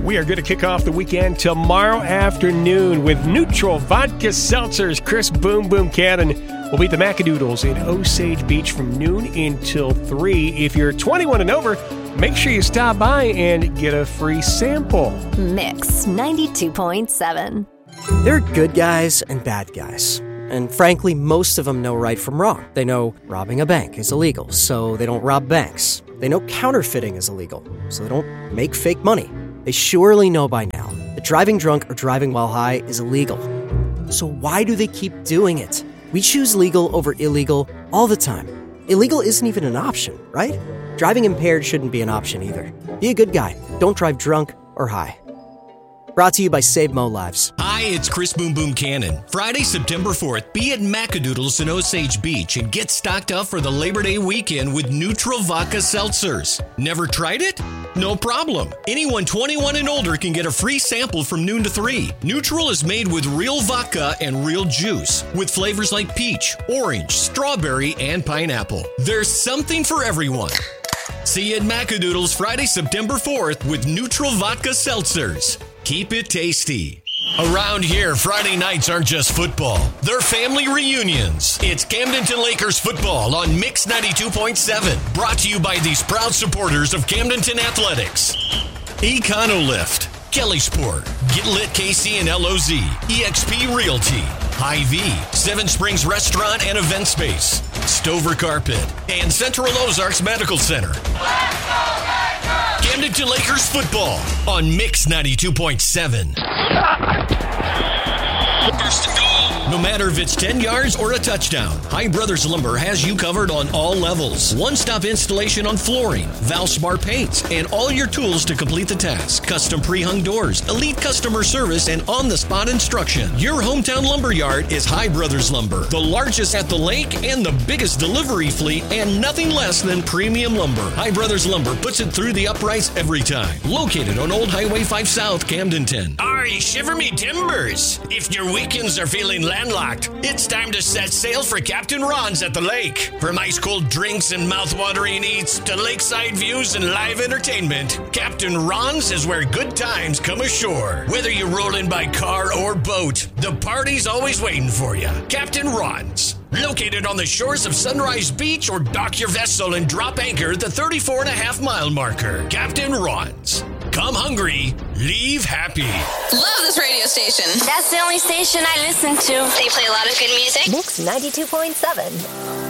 We are going to kick off the weekend tomorrow afternoon with neutral vodka seltzers. Chris Boom Boom Cannon will beat the Macadoodles in Osage Beach from noon until 3. If you're 21 and over, make sure you stop by and get a free sample. Mix 92.7. There are good guys and bad guys. And frankly, most of them know right from wrong. They know robbing a bank is illegal, so they don't rob banks. They know counterfeiting is illegal, so they don't make fake money. They surely know by now that driving drunk or driving while high is illegal. So why do they keep doing it? We choose legal over illegal all the time. Illegal isn't even an option, right? Driving impaired shouldn't be an option either. Be a good guy. Don't drive drunk or high. Brought to you by Save Mo Lives. Hi, it's Chris Boom Boom Cannon. Friday, September 4th, be at Macadoodles in Osage Beach and get stocked up for the Labor Day weekend with neutral vodka seltzers. Never tried it? No problem. Anyone 21 and older can get a free sample from noon to 3. Neutral is made with real vodka and real juice, with flavors like peach, orange, strawberry, and pineapple. There's something for everyone. See you at Macadoodles Friday, September 4th with neutral vodka seltzers. Keep it tasty. Around here, Friday nights aren't just football. They're family reunions. It's Camdenton Lakers football on Mix 92.7. Brought to you by these proud supporters of Camdenton Athletics. Econolift, Kelly Sport, Get Lit KC and LOZ, EXP Realty, Hy-Vee, Seven Springs Restaurant and Event Space, Stover Carpet, and Central Ozarks Medical Center. Camdenton Lakers football on Mix 92.7. First and goal. No matter if it's 10 yards or a touchdown, High Brothers Lumber has you covered on all levels. One-stop installation on flooring, Valspar paints, and all your tools to complete the task. Custom pre-hung doors, elite customer service, and on-the-spot instruction. Your hometown lumber yard is High Brothers Lumber, the largest at the lake and the biggest delivery fleet, and nothing less than premium lumber. High Brothers Lumber puts it through the uprights every time. Located on Old Highway 5 South, Camdenton. Ari, shiver me timbers. If your weekends are feeling landlocked, it's time to set sail for Captain Ron's at the lake. From ice-cold drinks and mouth-watering eats to lakeside views and live entertainment, Captain Ron's is where good times come ashore. Whether you're rolling by car or boat, the party's always waiting for you. Captain Ron's, located on the shores of Sunrise Beach, or dock your vessel and drop anchor at the 34.5-mile marker. Captain Ron's. Come hungry, leave happy. Love this radio station. That's the only station I listen to. They play a lot of good music. Mix 92.7.